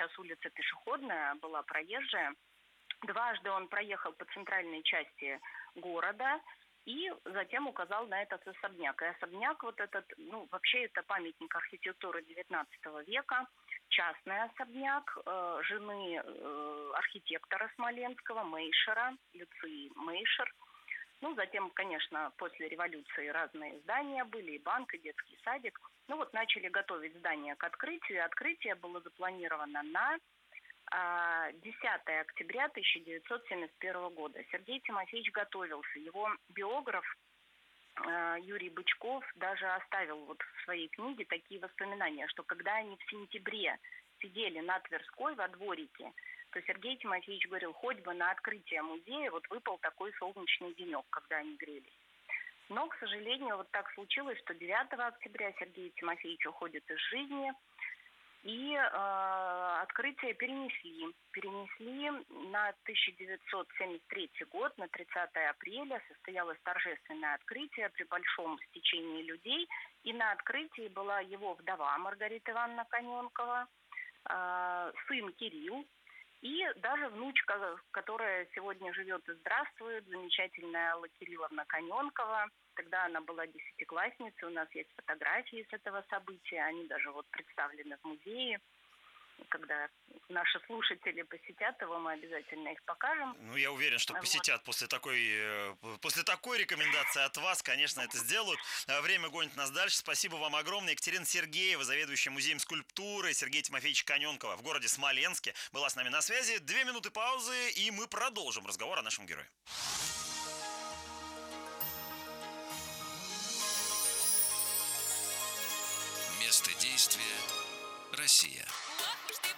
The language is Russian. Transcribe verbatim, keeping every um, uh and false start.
раз улица пешеходная, была проезжая. Дважды он проехал по центральной части города и затем указал на этот особняк. И особняк вот этот, ну, вообще это памятник архитектуры девятнадцатого века, частный особняк э, жены э, архитектора смоленского Мейшера, Люции Мейшер. Ну, затем, конечно, после революции разные здания были, и банк, и детский садик. Ну, вот начали готовить здание к открытию, и открытие было запланировано на а, десятое октября тысяча девятьсот семьдесят первого года. Сергей Тимофеевич готовился. Его биограф а, Юрий Бычков даже оставил вот в своей книге такие воспоминания, что когда они в сентябре сидели на Тверской во дворике, то Сергей Тимофеевич говорил, хоть бы на открытие музея вот выпал такой солнечный денек, когда они грелись. Но, к сожалению, вот так случилось, что девятого октября Сергей Тимофеевич уходит из жизни, и э, открытие перенесли. Перенесли на тысяча девятьсот семьдесят третий год, на тридцатое апреля состоялось торжественное открытие при большом стечении людей, и на открытии была его вдова Маргарита Ивановна Каненкова, э, сын Кирилл, и даже внучка, которая сегодня живет и здравствует, замечательная Алла Кирилловна Каненкова. Тогда она была десятиклассницей, у нас есть фотографии с этого события, они даже вот представлены в музее. Когда наши слушатели посетят его, мы обязательно их покажем. Ну, я уверен, что вот. посетят после такой, после такой рекомендации от вас, конечно, это сделают. Время гонит нас дальше. Спасибо вам огромное. Екатерина Сергеева, заведующая музеем скульптуры, Сергей Тимофеевич Каненкова в городе Смоленске, была с нами на связи. Две минуты паузы, и мы продолжим разговор о нашем герое. Место действия – Россия.